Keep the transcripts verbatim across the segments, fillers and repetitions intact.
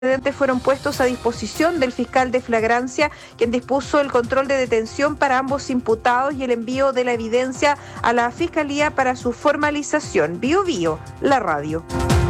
fueron puestos a disposición del fiscal de flagrancia, quien dispuso el control de detención para ambos imputados y el envío de la evidencia a la fiscalía para su formalización. Bio Bio, la radio.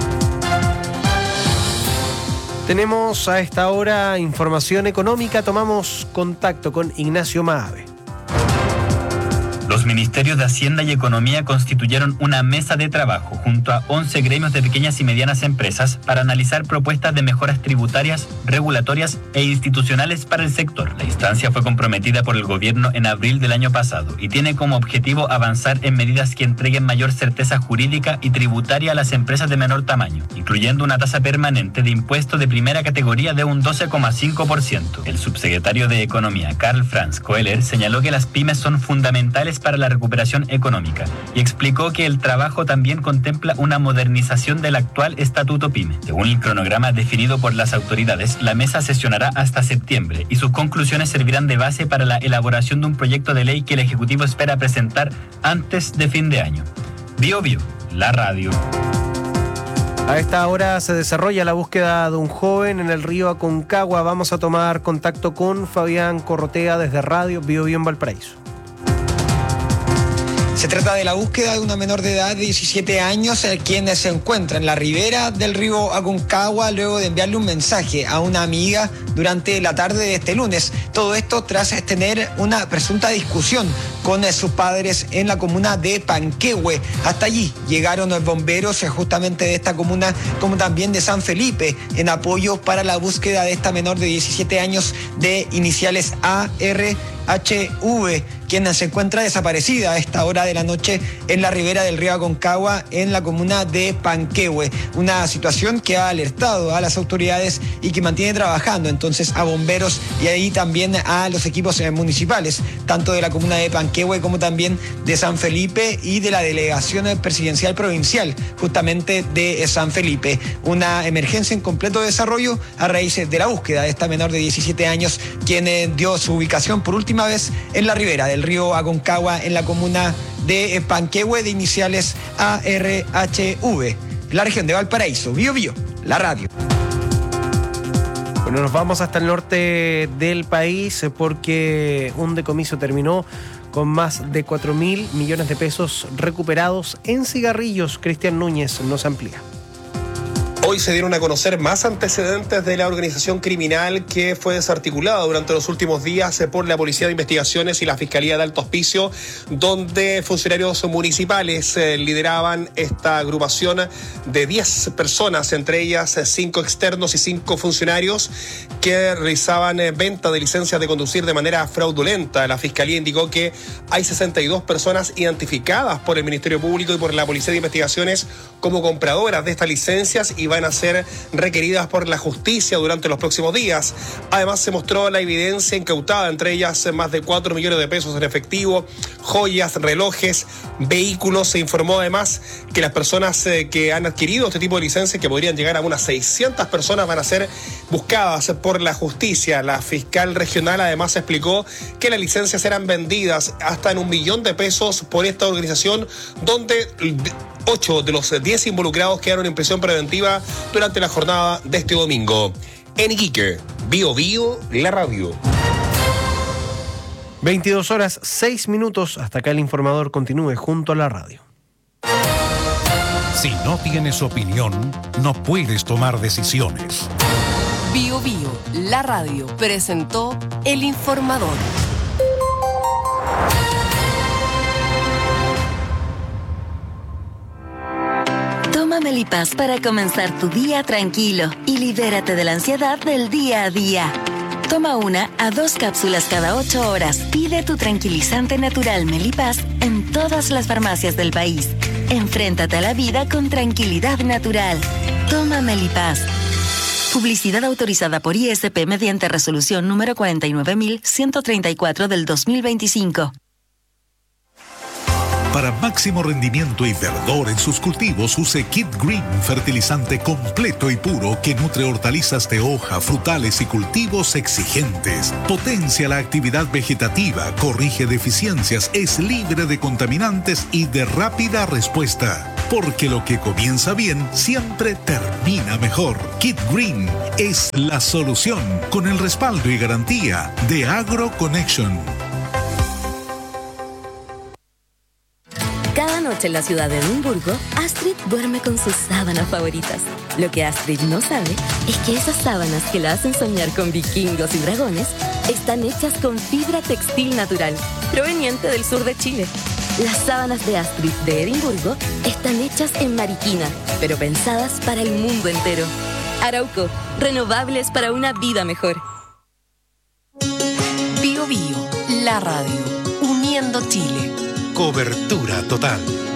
Tenemos a esta hora información económica. Tomamos contacto con Ignacio Maave. Los ministerios de Hacienda y Economía constituyeron una mesa de trabajo junto a once gremios de pequeñas y medianas empresas para analizar propuestas de mejoras tributarias, regulatorias e institucionales para el sector. La instancia fue comprometida por el gobierno en abril del año pasado y tiene como objetivo avanzar en medidas que entreguen mayor certeza jurídica y tributaria a las empresas de menor tamaño, incluyendo una tasa permanente de impuesto de primera categoría de un doce coma cinco por ciento. El subsecretario de Economía, Karl Franz Kohler, señaló que las pymes son fundamentales para la recuperación económica y explicó que el trabajo también contempla una modernización del actual estatuto pyme. Según el cronograma definido por las autoridades, la mesa sesionará hasta septiembre y sus conclusiones servirán de base para la elaboración de un proyecto de ley que el Ejecutivo espera presentar antes de fin de año. Bio Bio, la radio. A esta hora se desarrolla la búsqueda de un joven en el río Aconcagua. Vamos a tomar contacto con Fabián Corrotea desde Radio Bio Bio en Valparaíso. Se trata de la búsqueda de una menor de edad de diecisiete años, quien se encuentra en la ribera del río Aconcagua luego de enviarle un mensaje a una amiga durante la tarde de este lunes. Todo esto tras tener una presunta discusión con sus padres en la comuna de Panquehue. Hasta allí llegaron los bomberos justamente de esta comuna, como también de San Felipe, en apoyo para la búsqueda de esta menor de diecisiete años de iniciales A R H V, quien se encuentra desaparecida a esta hora de la noche en la ribera del río Aconcagua, en la comuna de Panquehue. Una situación que ha alertado a las autoridades y que mantiene trabajando entonces a bomberos y ahí también a los equipos municipales, tanto de la comuna de Panquehue como también de San Felipe y de la delegación presidencial provincial, justamente de San Felipe. Una emergencia en completo desarrollo a raíz de la búsqueda de esta menor de diecisiete años, quien dio su ubicación por última vez en la ribera del río Aconcagua, en la comuna de Panquehue, de iniciales A R H V, la región de Valparaíso. Bio Bio, la radio. Bueno, nos vamos hasta el norte del país porque un decomiso terminó con más de cuatro mil millones de pesos recuperados en cigarrillos. Cristian Núñez nos amplía. Hoy se dieron a conocer más antecedentes de la organización criminal que fue desarticulada durante los últimos días por la Policía de Investigaciones y la Fiscalía de Alto Hospicio, donde funcionarios municipales eh, lideraban esta agrupación de diez personas, entre ellas cinco externos y cinco funcionarios que realizaban eh, venta de licencias de conducir de manera fraudulenta. La Fiscalía indicó que hay sesenta y dos personas identificadas por el Ministerio Público y por la Policía de Investigaciones como compradoras de estas licencias y van a ser requeridas por la justicia durante los próximos días. Además, se mostró la evidencia incautada, entre ellas más de cuatro millones de pesos en efectivo, joyas, relojes, vehículos. Se informó además que las personas eh, que han adquirido este tipo de licencias, que podrían llegar a unas seiscientas personas, van a ser buscadas por la justicia. La fiscal regional además explicó que las licencias eran vendidas hasta en un millón de pesos por esta organización, donde ocho de los diez involucrados quedaron en prisión preventiva durante la jornada de este domingo. En Iquique, Bio Bio, la radio. veintidós horas, seis minutos. Hasta acá el informador. Continúe junto a la radio. Si no tienes opinión, no puedes tomar decisiones. Bio Bio, la radio, presentó el informador. Toma Melipaz para comenzar tu día tranquilo y libérate de la ansiedad del día a día. Toma una a dos cápsulas cada ocho horas. Pide tu tranquilizante natural Melipaz en todas las farmacias del país. Enfréntate a la vida con tranquilidad natural. Toma Melipaz. Publicidad autorizada por I S P mediante resolución número cuarenta y nueve mil ciento treinta y cuatro del dos mil veinticinco. Para máximo rendimiento y verdor en sus cultivos, use Kid Green, fertilizante completo y puro que nutre hortalizas de hoja, frutales y cultivos exigentes. Potencia la actividad vegetativa, corrige deficiencias, es libre de contaminantes y de rápida respuesta. porque lo que comienza bien siempre termina mejor. Kit Green es la solución con el respaldo y garantía de AgroConnection. Cada noche en la ciudad de Edimburgo, Astrid duerme con sus sábanas favoritas. Lo que Astrid no sabe es que esas sábanas que la hacen soñar con vikingos y dragones están hechas con fibra textil natural, proveniente del sur de Chile. Las sábanas de Astrid de Edimburgo están hechas en Mariquina, pero pensadas para el mundo entero. Arauco, renovables para una vida mejor. Bio Bio, la radio, uniendo Chile. Cobertura total.